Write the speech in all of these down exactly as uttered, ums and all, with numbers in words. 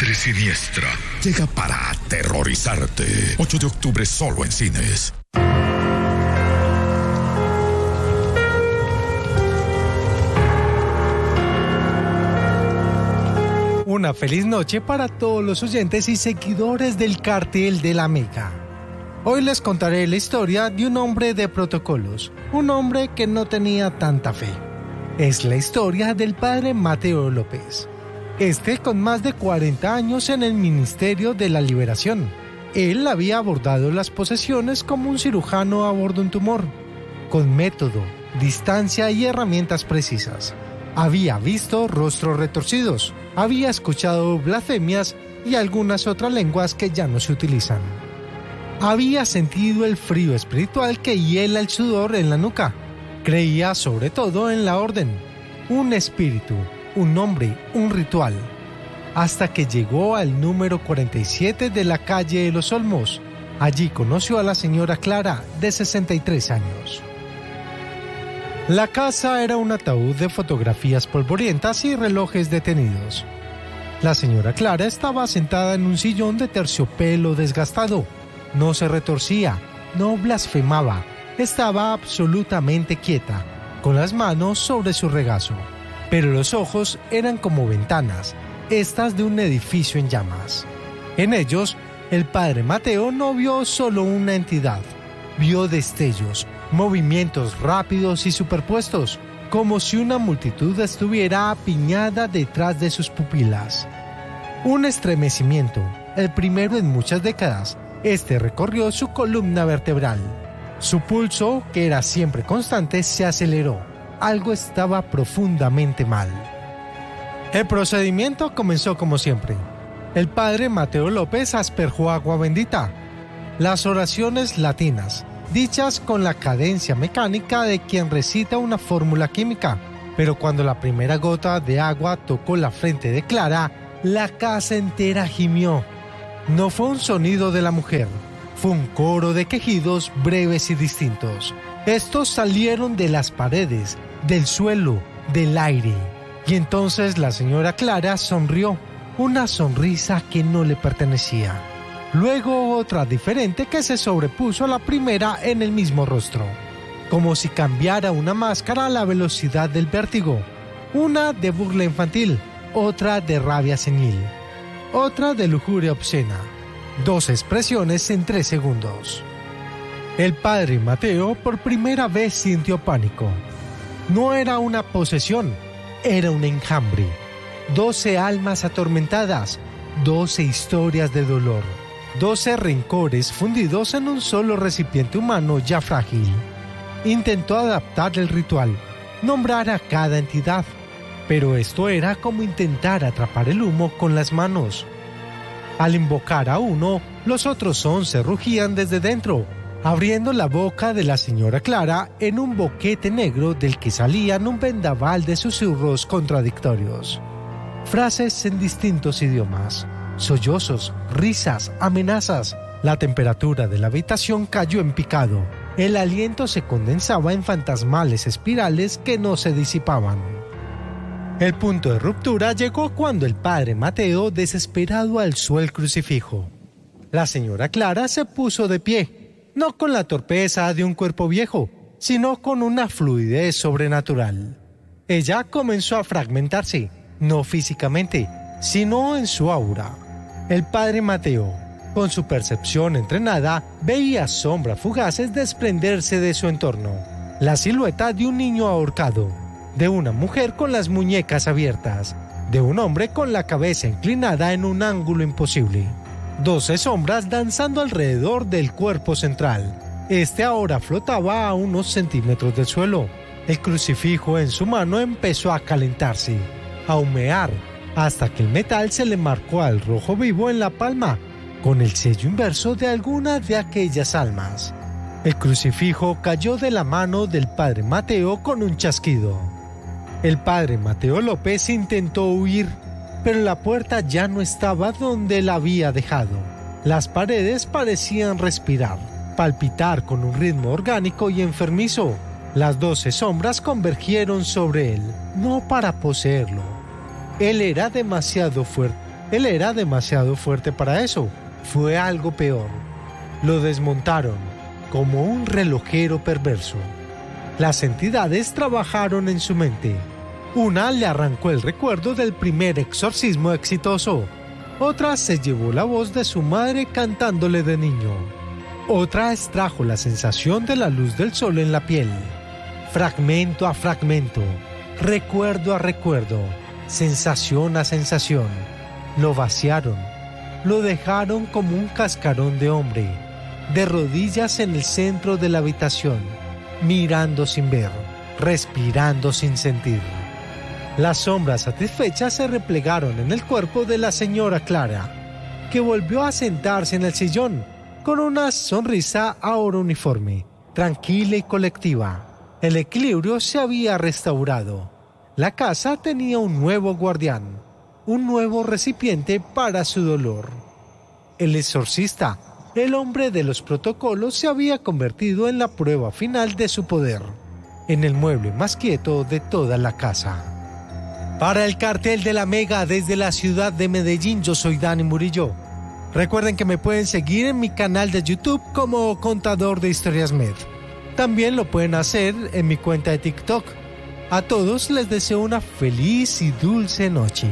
diestra y siniestra llega para aterrorizarte. ocho de octubre solo en cines. Una feliz noche para todos los oyentes y seguidores del Cartel de la Mega. Hoy les contaré la historia de un hombre de protocolos, un hombre que no tenía tanta fe. Es la historia del padre Mateo López. Este con más de cuarenta años en el Ministerio de la Liberación. Él había abordado las posesiones como un cirujano aborda un tumor, con método, distancia y herramientas precisas. Había visto rostros retorcidos, había escuchado blasfemias y algunas otras lenguas que ya no se utilizan. Había sentido el frío espiritual que hiela el sudor en la nuca. Creía sobre todo en la orden, un espíritu, un nombre, un ritual. Hasta que llegó al número cuarenta y siete de la calle de los Olmos. Allí conoció a la señora Clara, de sesenta y tres años. La casa era un ataúd de fotografías polvorientas y relojes detenidos. La señora Clara estaba sentada en un sillón de terciopelo desgastado. No se retorcía, no blasfemaba, estaba absolutamente quieta, con las manos sobre su regazo. Pero los ojos eran como ventanas, estas de un edificio en llamas. En ellos, el padre Mateo no vio solo una entidad, vio destellos, movimientos rápidos y superpuestos, como si una multitud estuviera apiñada detrás de sus pupilas. Un estremecimiento, el primero en muchas décadas, este recorrió su columna vertebral. Su pulso, que era siempre constante, se aceleró. Algo estaba profundamente mal. El procedimiento comenzó como siempre. El padre Mateo López asperjó agua bendita. Las oraciones latinas, dichas con la cadencia mecánica de quien recita una fórmula química. Pero cuando la primera gota de agua tocó la frente de Clara, la casa entera gimió. No fue un sonido de la mujer, fue un coro de quejidos breves y distintos. Estos salieron de las paredes, del suelo, del aire. Y entonces la señora Clara sonrió, una sonrisa que no le pertenecía. Luego otra diferente que se sobrepuso a la primera en el mismo rostro, como si cambiara una máscara a la velocidad del vértigo. Una de burla infantil, otra de rabia senil, otra de lujuria obscena. Dos expresiones en tres segundos. El padre Mateo por primera vez sintió pánico. No era una posesión, era un enjambre. Doce almas atormentadas, doce historias de dolor. Doce rencores fundidos en un solo recipiente humano ya frágil. Intentó adaptar el ritual, nombrar a cada entidad, pero esto era como intentar atrapar el humo con las manos. Al invocar a uno, los otros once rugían desde dentro, abriendo la boca de la señora Clara en un boquete negro del que salían un vendaval de susurros contradictorios. Frases en distintos idiomas. Sollozos, risas, amenazas. La temperatura de la habitación cayó en picado. El aliento se condensaba en fantasmales espirales que no se disipaban. El punto de ruptura llegó cuando el padre Mateo, desesperado, alzó el crucifijo. La señora Clara se puso de pie, no con la torpeza de un cuerpo viejo, sino con una fluidez sobrenatural. Ella comenzó a fragmentarse, no físicamente, sino en su aura. El padre Mateo, con su percepción entrenada, veía sombras fugaces desprenderse de su entorno. La silueta de un niño ahorcado, de una mujer con las muñecas abiertas, de un hombre con la cabeza inclinada en un ángulo imposible. Doce sombras danzando alrededor del cuerpo central. Este ahora flotaba a unos centímetros del suelo. El crucifijo en su mano empezó a calentarse, a humear, hasta que el metal se le marcó al rojo vivo en la palma, con el sello inverso de alguna de aquellas almas. El crucifijo cayó de la mano del padre Mateo con un chasquido. El padre Mateo López intentó huir, pero la puerta ya no estaba donde la había dejado. Las paredes parecían respirar, palpitar con un ritmo orgánico y enfermizo. Las doce sombras convergieron sobre él, no para poseerlo. Él era demasiado fuerte. Él era demasiado fuerte para eso. Fue algo peor. Lo desmontaron como un relojero perverso. Las entidades trabajaron en su mente. Una le arrancó el recuerdo del primer exorcismo exitoso. Otra se llevó la voz de su madre cantándole de niño. Otra extrajo la sensación de la luz del sol en la piel. Fragmento a fragmento, recuerdo a recuerdo, sensación a sensación. Lo vaciaron. Lo dejaron como un cascarón de hombre, de rodillas en el centro de la habitación, mirando sin ver, respirando sin sentir. Las sombras satisfechas se replegaron en el cuerpo de la señora Clara, que volvió a sentarse en el sillón con una sonrisa ahora uniforme, tranquila y colectiva. El equilibrio se había restaurado. La casa tenía un nuevo guardián, un nuevo recipiente para su dolor. El exorcista, el hombre de los protocolos, se había convertido en la prueba final de su poder, en el mueble más quieto de toda la casa. Para el cartel de la Mega desde la ciudad de Medellín, yo soy Dani Murillo. Recuerden que me pueden seguir en mi canal de YouTube como Contador de Historias Med. También lo pueden hacer en mi cuenta de TikTok. A todos les deseo una feliz y dulce noche.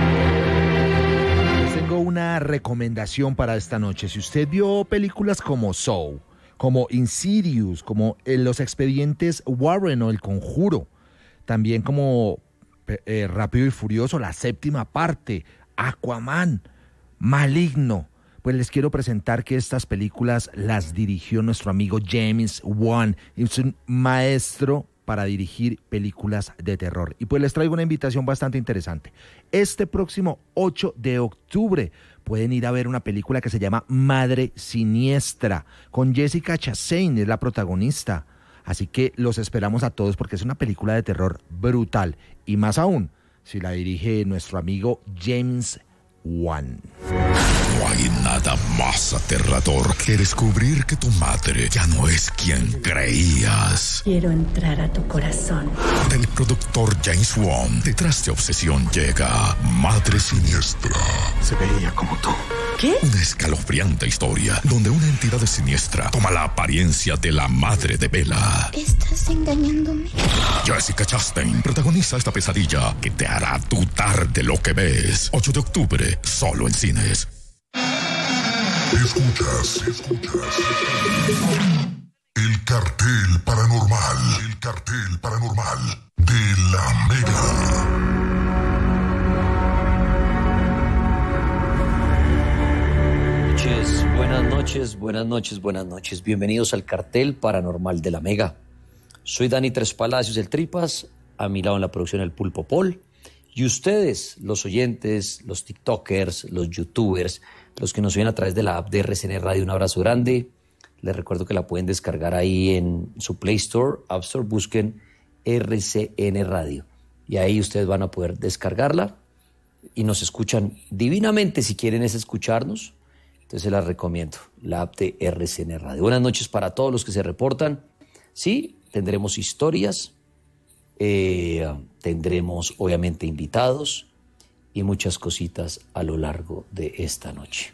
Les tengo una recomendación para esta noche. Si usted vio películas como Saw, como Insidious, como Los Expedientes Warren o El Conjuro, también como eh, Rápido y Furioso, la séptima parte, Aquaman, Maligno, pues les quiero presentar que estas películas las dirigió nuestro amigo James Wan. Es un maestro para dirigir películas de terror. Y pues les traigo una invitación bastante interesante. Este próximo ocho de octubre pueden ir a ver una película que se llama Madre Siniestra, con Jessica Chastain, es la protagonista. Así que los esperamos a todos porque es una película de terror brutal. Y más aún, si la dirige nuestro amigo James Wan. No hay nada más aterrador que descubrir que tu madre ya no es quien creías. Quiero entrar a tu corazón. Del productor James Wan, detrás de Obsesión llega Madre Siniestra. Se veía como tú. ¿Qué? Una escalofriante historia donde una entidad siniestra toma la apariencia de la madre de Bella. ¿Estás engañándome? Jessica Chastain protagoniza esta pesadilla que te hará dudar de lo que ves. ocho de octubre, solo en cines. Escuchas, escuchas. El cartel paranormal. El cartel paranormal de la Mega. Buenas noches, buenas noches, buenas noches. Bienvenidos al cartel paranormal de la Mega. Soy Dani Tres Palacios, el Tripas, a mi lado en la producción el Pulpo Paul. Y ustedes, los oyentes, los tiktokers, los youtubers, los que nos ven a través de la app de R C N Radio, un abrazo grande. Les recuerdo que la pueden descargar ahí en su Play Store, App Store, busquen R C N Radio. Y ahí ustedes van a poder descargarla y nos escuchan divinamente. Si quieren es escucharnos, entonces se las recomiendo, la app de R C N Radio. Buenas noches para todos los que se reportan. Sí, tendremos historias, eh, tendremos obviamente invitados y muchas cositas a lo largo de esta noche.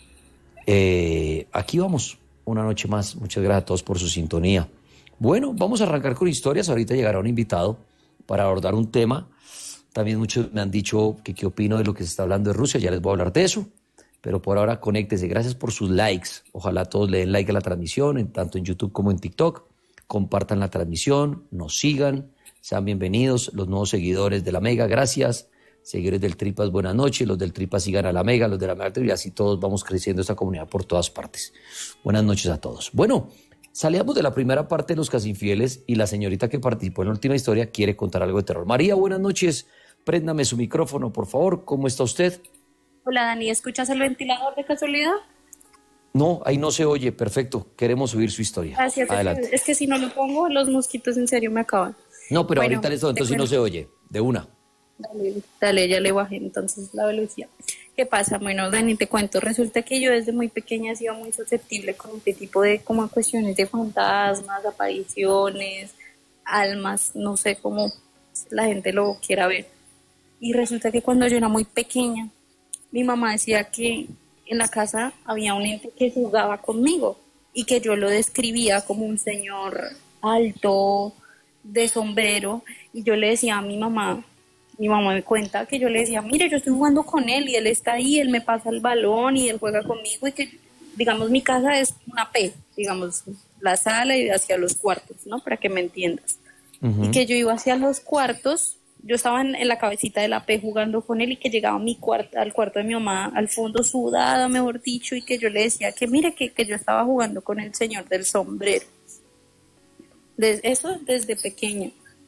Eh, aquí vamos, una noche más. Muchas gracias a todos por su sintonía. Bueno, vamos a arrancar con historias. Ahorita llegará un invitado para abordar un tema. También muchos me han dicho que qué opino de lo que se está hablando de Rusia. Ya les voy a hablar de eso. Pero por ahora, conéctese. Gracias por sus likes. Ojalá todos le den like a la transmisión, en, tanto en YouTube como en TikTok. Compartan la transmisión, nos sigan. Sean bienvenidos los nuevos seguidores de la Mega. Gracias. Seguidores del Tripas, buenas noches. Los del Tripas sigan a la Mega, los de la Mega, y así todos vamos creciendo esta comunidad por todas partes. Buenas noches a todos. Bueno, salíamos de la primera parte de Los Casi Infieles y la señorita que participó en la última historia quiere contar algo de terror. María, buenas noches. Préndame su micrófono, por favor. ¿Cómo está usted? Hola, Dani, ¿escuchas el ventilador de casualidad? No, ahí no se oye, perfecto. Queremos oír su historia. Gracias. Adelante. Es que si no lo pongo, los mosquitos en serio me acaban. No, pero bueno, ahorita les doy, entonces sí no se oye, de una. Dale, dale, ya le bajé entonces la velocidad. ¿Qué pasa? Bueno, Dani, te cuento. Resulta que yo desde muy pequeña he sido muy susceptible con este tipo de como cuestiones de fantasmas, apariciones, almas, no sé cómo la gente lo quiera ver. Y resulta que cuando yo era muy pequeña, mi mamá decía que en la casa había un ente que jugaba conmigo y que yo lo describía como un señor alto, de sombrero, y yo le decía a mi mamá, mi mamá me cuenta que yo le decía, mire, yo estoy jugando con él y él está ahí, él me pasa el balón y él juega conmigo y que, digamos, mi casa es una P, digamos, la sala y hacia los cuartos, ¿no? Para que me entiendas. Uh-huh. Y que yo iba hacia los cuartos, yo estaba en, en la cabecita de la P jugando con él y que llegaba a mi cuarto, al cuarto de mi mamá, al fondo sudada, mejor dicho, y que yo le decía que mire, que, que yo estaba jugando con el señor del sombrero. Desde, eso desde pequeña.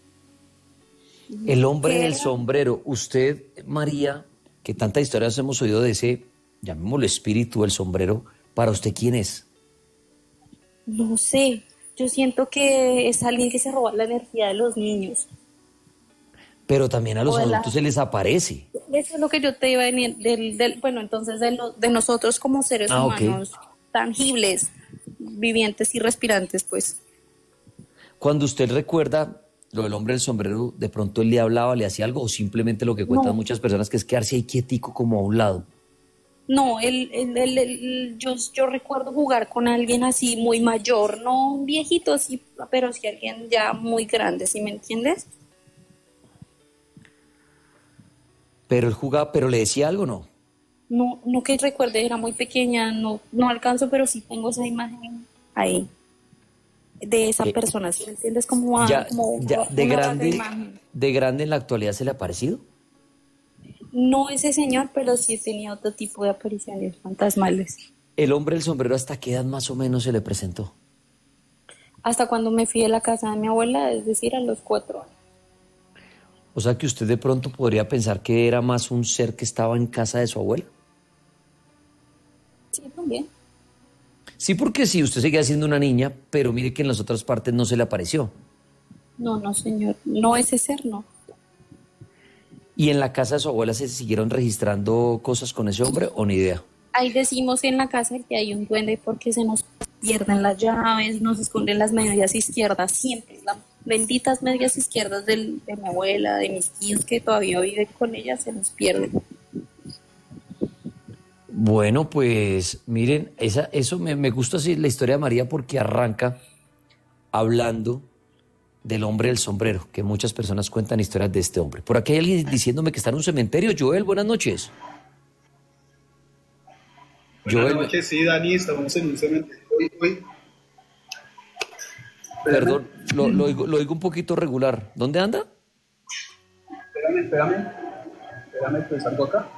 El hombre del sombrero. Usted, María, que tantas historias hemos oído de ese, llamémoslo espíritu del sombrero, ¿para usted quién es? No sé, yo siento que es alguien que se roba la energía de los niños. Pero también a los adultos la... se les aparece. Eso es lo que yo te iba a decir, del, del, bueno, entonces de, lo, de nosotros como seres ah, humanos, okay. tangibles, vivientes y respirantes, pues. Cuando usted recuerda lo del hombre del sombrero, ¿de pronto él le hablaba, le hacía algo o simplemente lo que cuentan no. muchas personas que es quedarse ahí quietico como a un lado? No, él, él, él, él, yo, yo recuerdo jugar con alguien así muy mayor, no un viejito, sí, pero sí alguien ya muy grande, ¿sí me entiendes? Pero él jugaba, pero le decía algo, ¿no? No, no que recuerde, era muy pequeña, no, no alcanzo, pero sí tengo esa imagen ahí. De esa eh, persona, ¿sí me entiendes? Como, ya, como ya, de grande, de grande en la actualidad se le ha parecido. No ese señor, pero sí tenía otro tipo de apariciones fantasmales. ¿El hombre del sombrero hasta qué edad más o menos se le presentó? Hasta cuando me fui a la casa de mi abuela, es decir, a los cuatro años. O sea que usted de pronto podría pensar que era más un ser que estaba en casa de su abuela. Sí, también. Sí, porque sí, usted seguía siendo una niña, pero mire que en las otras partes no se le apareció. No, no, señor. No, ese ser no. ¿Y en la casa de su abuela se siguieron registrando cosas con ese hombre o ni idea? Ahí decimos en la casa que hay un duende porque se nos pierden las llaves, nos esconden las medias izquierdas, siempre. Las benditas medias izquierdas del, de mi abuela, de mis tíos que todavía viven con ella, se nos pierden. Bueno, pues miren, esa, eso me, me gusta así la historia de María porque arranca hablando del hombre del sombrero, que muchas personas cuentan historias de este hombre. Por aquí hay alguien diciéndome que está en un cementerio. Joel, buenas noches. Buenas Joel, noches, sí, Dani, estamos en un cementerio. Hoy, hoy. Perdón, lo, lo, oigo, lo oigo un poquito regular. ¿Dónde anda? Espérame, espérame. Espérame, pues salgo acá.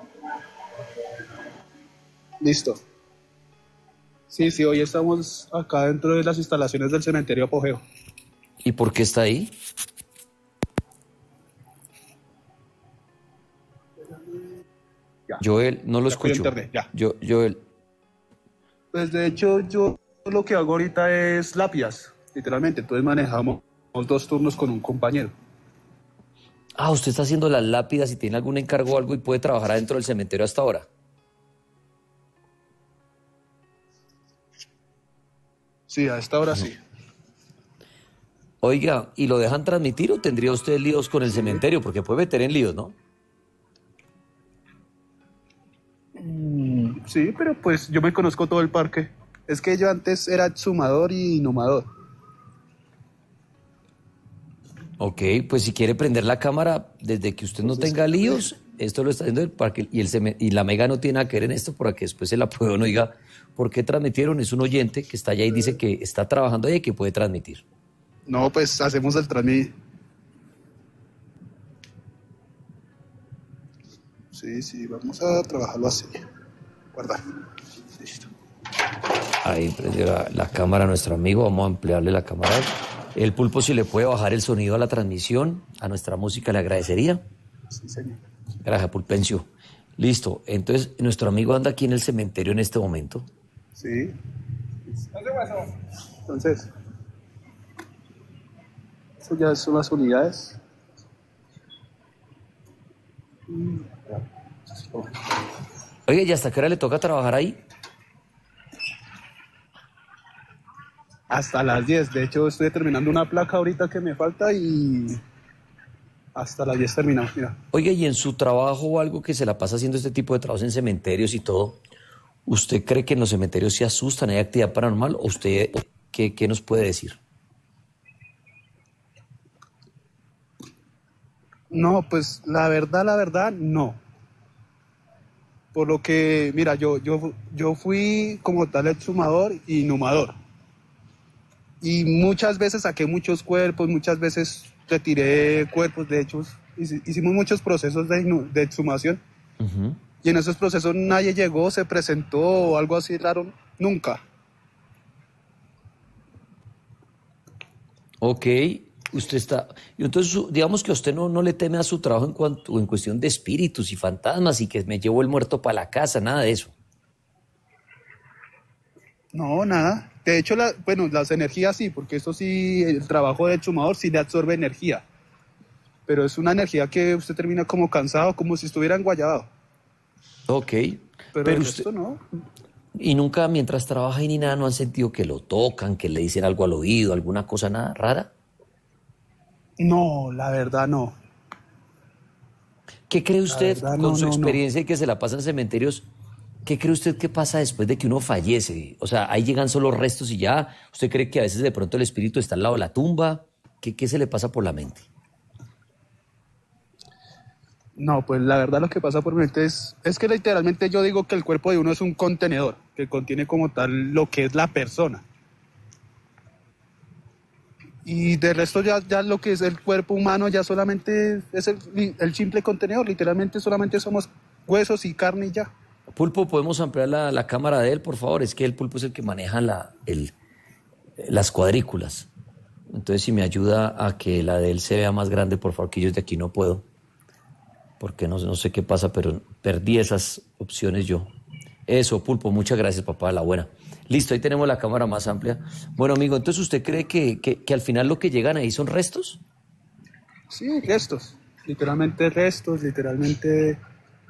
Listo. Sí, sí, hoy estamos acá dentro de las instalaciones del cementerio Apogeo. ¿Y por qué está ahí? Ya. Joel, no lo ya escucho. Internet, ya. Yo, Joel. Pues de hecho yo lo que hago ahorita es lápidas, literalmente. Entonces manejamos dos turnos con un compañero. Ah, usted está haciendo las lápidas y tiene algún encargo o algo y puede trabajar adentro del cementerio hasta ahora. Sí, a esta hora sí. Oiga, ¿y lo dejan transmitir o tendría usted líos con el cementerio? Porque puede meter en líos, ¿no? Mm, sí, pero pues yo me conozco todo el parque. Es que yo antes era exhumador y inhumador. Ok, pues si quiere prender la cámara, desde que usted no pues tenga líos, esto lo está haciendo el parque y, el, y la Mega no tiene nada que ver en esto para que después se la pruebe o no diga por qué transmitieron. Es un oyente que está allá y dice que está trabajando ahí y que puede transmitir. No, pues hacemos el transmit. Sí, sí, vamos a trabajarlo así. Guardar. Listo. Ahí prendió la, la cámara a nuestro amigo. Vamos a ampliarle la cámara. El Pulpo, si le puede bajar el sonido a la transmisión, a nuestra música le agradecería. Sí, señor. Gracias, Pulpencio. Listo. Entonces, nuestro amigo anda aquí en el cementerio en este momento. Sí. Entonces, eso ya son las unidades. Oye, ¿y hasta qué hora le toca trabajar ahí? Hasta las diez. De hecho, estoy terminando una placa ahorita que me falta y hasta las diez terminamos, mira. Oiga, y en su trabajo o algo que se la pasa haciendo este tipo de trabajos en cementerios y todo, ¿usted cree que en los cementerios se asustan, hay actividad paranormal? ¿O usted qué, qué nos puede decir? No, pues la verdad, la verdad, no. Por lo que, mira, yo, yo, yo fui como tal exhumador y inhumador. Y muchas veces saqué muchos cuerpos, muchas veces retiré cuerpos, de hecho, hicimos muchos procesos de, inhu- de exhumación. Uh-huh. Y en esos procesos nadie llegó, se presentó o algo así raro, nunca. Ok, usted está... y entonces, su- digamos que usted no, no le teme a su trabajo en cuanto en cuestión de espíritus y fantasmas y que me llevo el muerto para la casa, nada de eso. No, nada. De hecho, la, bueno, las energías sí, porque eso sí, el trabajo de exhumador sí le absorbe energía. Pero es una energía que usted termina como cansado, como si estuviera enguayado. Ok, Pero, pero el usted... resto no. Y nunca mientras trabaja ahí ni nada, ¿no han sentido que lo tocan, que le dicen algo al oído, alguna cosa nada rara? No, la verdad no. ¿Qué cree usted, verdad, con no, su no, no. experiencia y que se la pasa en cementerios, qué cree usted que pasa después de que uno fallece? O sea, ahí llegan solo restos y ya. ¿Usted cree que a veces de pronto el espíritu está al lado de la tumba? ¿Qué, qué se le pasa por la mente? No, pues la verdad lo que pasa por mi mente es, es que literalmente yo digo que el cuerpo de uno es un contenedor, que contiene como tal lo que es la persona. Y de resto ya, ya lo que es el cuerpo humano ya solamente es el, el simple contenedor, literalmente solamente somos huesos y carne y ya. Pulpo, ¿podemos ampliar la, la cámara de él, por favor? Es que el Pulpo es el que maneja la, el, las cuadrículas. Entonces, si me ayuda a que la de él se vea más grande, por favor, que yo de aquí no puedo. Porque no, no sé qué pasa, pero perdí esas opciones yo. Eso, Pulpo, muchas gracias, papá, de la buena. Listo, ahí tenemos la cámara más amplia. Bueno, amigo, entonces, ¿usted cree que, que, que al final lo que llegan ahí son restos? Sí, restos, literalmente restos, literalmente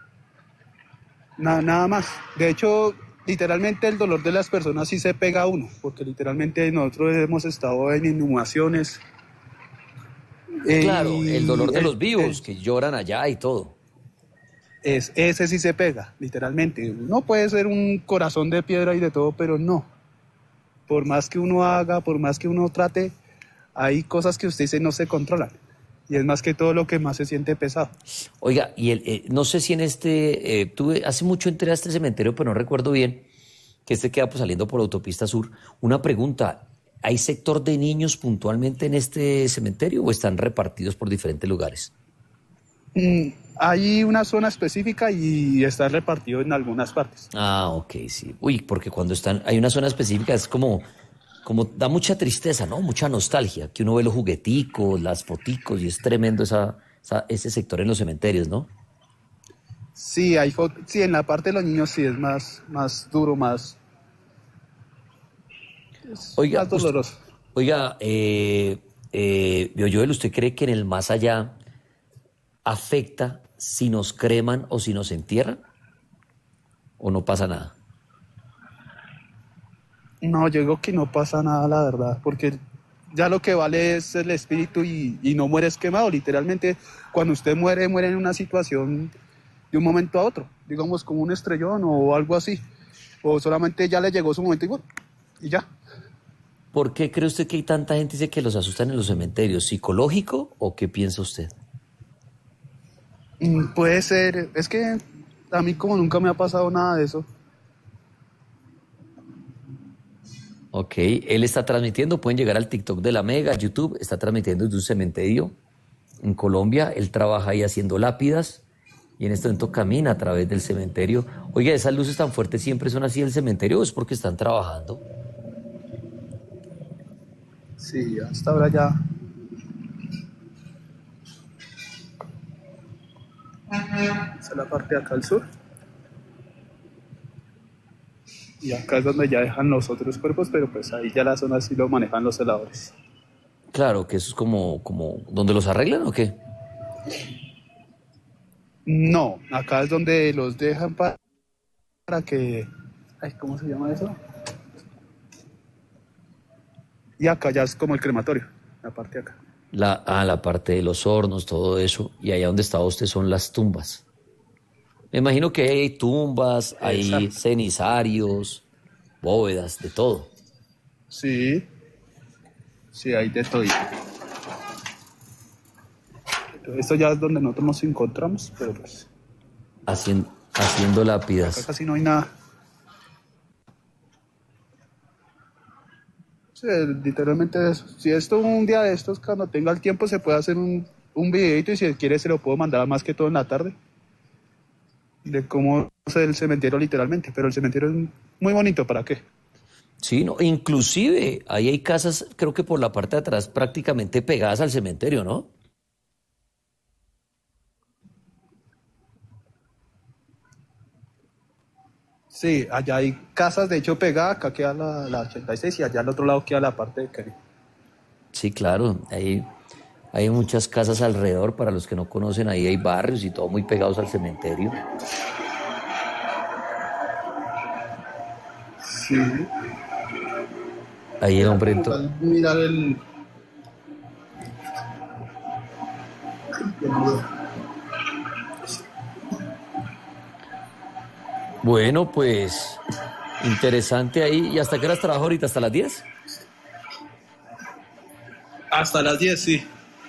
nada, nada más. De hecho, literalmente el dolor de las personas sí se pega a uno, porque literalmente nosotros hemos estado en inhumaciones. eh, Claro, y el dolor de el- los vivos, el- que lloran allá y todo. es, ese sí se pega, literalmente. No puede ser un corazón de piedra y de todo, pero no. Por más que uno haga, por más que uno trate, hay cosas que usted dice no se controlan. Y es más que todo lo que más se siente pesado. Oiga, y el, eh, no sé si en este, eh, tuve, hace mucho entré a este cementerio, pero no recuerdo bien, que este queda pues saliendo por Autopista Sur. Una pregunta, ¿hay sector de niños puntualmente en este cementerio o están repartidos por diferentes lugares? Mm, hay una zona específica y está repartido en algunas partes. Ah, ok, sí. Uy, porque cuando están, hay una zona específica, es como, como da mucha tristeza, ¿no? Mucha nostalgia, que uno ve los jugueticos, las foticos, y es tremendo esa, esa- ese sector en los cementerios, ¿no? Sí, hay fo- sí, en la parte de los niños sí es más, más duro, más, Oiga, más doloroso. usted- oiga, eh, eh, Joel, ¿usted cree que en el más allá afecta si nos creman o si nos entierran? ¿O no pasa nada? No, yo digo que no pasa nada, la verdad, porque ya lo que vale es el espíritu y, y no mueres quemado. Literalmente, cuando usted muere, muere en una situación de un momento a otro, digamos como un estrellón o algo así. O solamente ya le llegó su momento y, bueno, y ya. ¿Por qué cree usted que hay tanta gente que dice que los asustan en los cementerios? ¿Psicológico o qué piensa usted? Mm, Puede ser, es que a mí como nunca me ha pasado nada de eso. Ok, él está transmitiendo, pueden llegar al TikTok de la Mega, YouTube, está transmitiendo desde un cementerio en Colombia, él trabaja ahí haciendo lápidas y en este momento camina a través del cementerio. Oiga, ¿esas luces tan fuertes siempre son así del cementerio o es porque están trabajando? Sí, hasta ahora ya. Esa es la parte de acá al sur. Y acá es donde ya dejan los otros cuerpos, pero pues ahí ya la zona sí lo manejan los celadores. Claro, que eso es como, como ¿donde los arreglan o qué? No, acá es donde los dejan pa- para que... Ay, ¿cómo se llama eso? Y acá ya es como el crematorio, la parte de acá. La, ah, la parte de los hornos, todo eso. Y allá donde estaba usted son las tumbas. Me imagino que hay tumbas, hay Exacto. cenizarios, bóvedas, de todo. Sí, sí, hay de todo. Esto ya es donde nosotros nos encontramos, pero pues Hacien- haciendo acá lápidas. casi no hay nada. Sí, literalmente eso. Si esto un día de estos, cuando tenga el tiempo, se puede hacer un, un videito y si quiere se lo puedo mandar más que todo en la tarde. De cómo es el cementerio literalmente, pero el cementerio es muy bonito, ¿para qué? Sí, no, inclusive ahí hay casas, creo que por la parte de atrás, prácticamente pegadas al cementerio, ¿no? Sí, allá hay casas, de hecho, pegadas, acá queda la, la ochenta y seis y allá al otro lado queda la parte de Cali. Sí, claro, hay, hay muchas casas alrededor, para los que no conocen, ahí hay barrios y todo muy pegados al cementerio. Sí. Ahí el hombre entró. Total, mirar el... Bueno, pues interesante ahí. ¿Y hasta qué horas trabaja ahorita? ¿Hasta las diez? Hasta las diez, sí.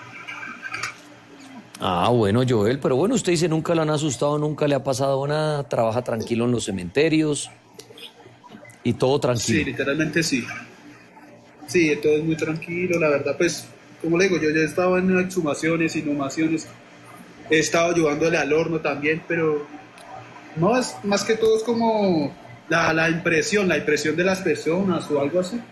Ah, bueno, Joel, pero bueno, usted dice nunca lo han asustado, nunca le ha pasado nada, trabaja tranquilo en los cementerios y todo Sí, tranquilo. literalmente sí. Sí, todo es muy tranquilo, la verdad, pues, como le digo, yo ya he estado en exhumaciones, inhumaciones, he estado ayudándole al horno también, pero no, es más que todo es como la, la impresión, la impresión de las personas o algo así.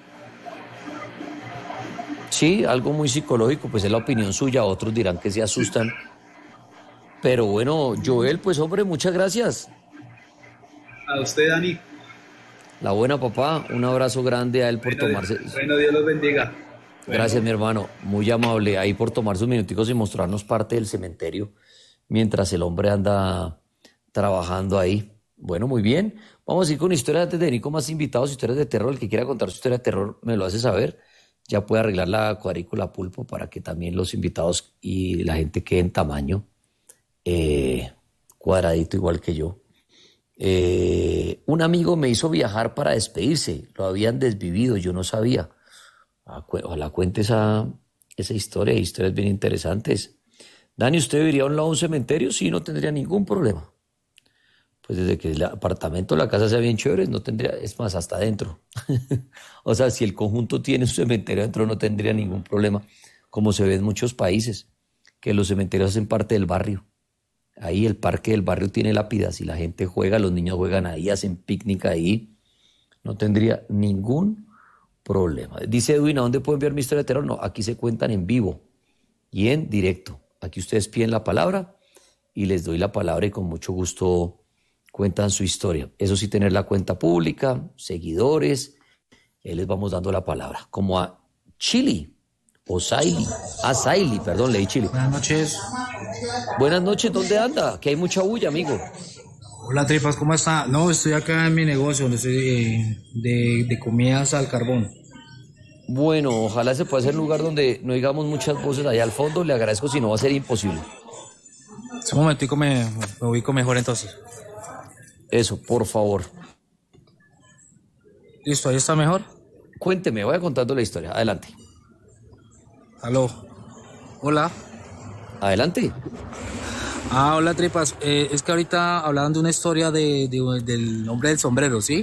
Sí, algo muy psicológico, pues es la opinión suya, otros dirán que se asustan. Pero bueno, Joel, pues hombre, muchas gracias. A usted, Dani. La buena papá, un abrazo grande a él por Bueno, tomarse. bueno, Dios los bendiga. Gracias, mi hermano, muy amable ahí por tomar sus minuticos y mostrarnos parte del cementerio mientras el hombre anda trabajando ahí. Bueno, muy bien. Vamos a ir con historias antes de venir con más invitados, historias de terror. El que quiera contar su historia de terror me lo hace saber. Ya puede arreglar la cuadrícula pulpo para que también los invitados y la gente quede en tamaño eh, cuadradito igual que yo. Eh, un amigo me hizo viajar para despedirse. Lo habían desvivido, yo no sabía. Ah, cu- Ojalá cuente esa, esa historia, historias bien interesantes. Dani, ¿usted viviría a un lado de un cementerio? Sí, no tendría ningún problema. Pues desde que el apartamento, la casa sea bien chévere, no tendría, es más, hasta adentro. O sea, si el conjunto tiene un cementerio adentro, no tendría ningún problema, como se ve en muchos países, que los cementerios hacen parte del barrio. Ahí el parque del barrio tiene lápidas y la gente juega, los niños juegan ahí, hacen picnic ahí. No tendría ningún problema. Dice Edwin, ¿a dónde puedo enviar mi historia de terror? No, aquí se cuentan en vivo y en directo. Aquí ustedes piden la palabra y les doy la palabra y con mucho gusto cuentan su historia. Eso sí, tener la cuenta pública, seguidores, y ahí les vamos dando la palabra. Como a Chili o Saili. A Saili, perdón, leí Chili. Buenas noches. Buenas noches, ¿dónde anda? Que hay mucha bulla, amigo. Hola, tripas, ¿cómo está? No, estoy acá en mi negocio, donde estoy eh, de, de comidas al carbón. Bueno, ojalá se pueda hacer un lugar donde no digamos muchas voces allá al fondo. Le agradezco, si no va a ser imposible. Un momentico me, me ubico mejor entonces. Eso, por favor. ¿Listo? ¿Ahí está mejor? Cuénteme, vaya contando la historia. Adelante. Aló. Hola. Adelante. Ah, hola, tripas. Eh, es que ahorita hablaban de una historia de, de- del hombre del sombrero, ¿sí?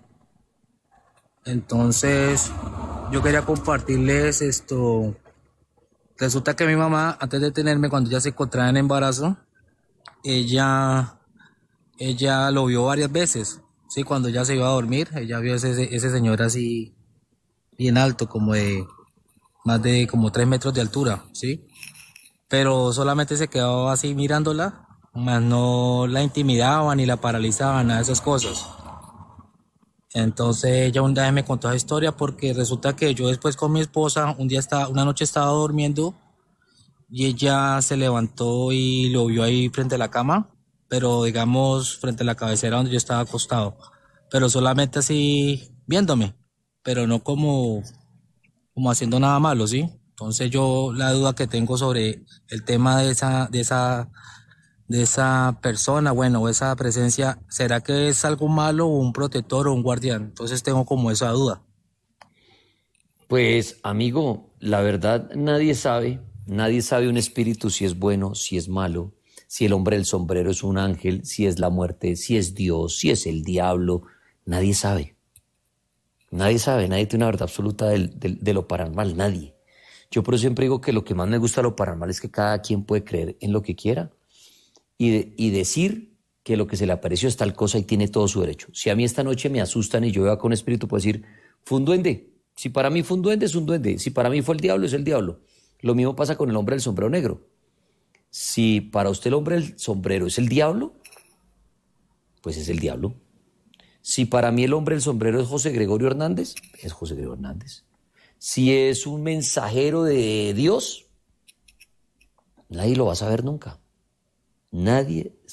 Entonces, yo quería compartirles esto. Resulta que mi mamá, antes de tenerme, cuando ya se encontraba en embarazo, ella, ella lo vio varias veces, ¿sí? Cuando ella se iba a dormir, ella vio ese, ese señor así, bien alto, como de, más de como tres metros de altura, ¿sí? Pero solamente se quedaba así mirándola, más no la intimidaba ni la paralizaba, nada de esas cosas. Entonces ella un día me contó esa historia porque resulta que yo después con mi esposa, un día estaba, una noche estaba durmiendo y ella se levantó y lo vio ahí frente a la cama, pero digamos frente a la cabecera donde yo estaba acostado, pero solamente así viéndome, pero no como, como haciendo nada malo, ¿sí? Entonces yo la duda que tengo sobre el tema de esa, de esa, de esa persona, bueno, o esa presencia, ¿será que es algo malo o un protector o un guardián? Entonces tengo como esa duda. Pues, amigo, la verdad nadie sabe, nadie sabe un espíritu si es bueno, si es malo, si el hombre del sombrero es un ángel, si es la muerte, si es Dios, si es el diablo, nadie sabe. Nadie sabe, nadie tiene una verdad absoluta del, del, de lo paranormal, nadie. Yo por eso siempre digo que lo que más me gusta de lo paranormal es que cada quien puede creer en lo que quiera y, de, y decir que lo que se le apareció es tal cosa y tiene todo su derecho. Si a mí esta noche me asustan y yo veo con un espíritu, puedo decir, fue un duende. Si para mí fue un duende, es un duende. Si para mí fue el diablo, es el diablo. Lo mismo pasa con el hombre del sombrero negro. Si para usted el hombre del sombrero es el diablo, pues es el diablo. Si para mí el hombre del sombrero es José Gregorio Hernández, es José Gregorio Hernández. Si es un mensajero de Dios, nadie lo va a saber nunca. Nadie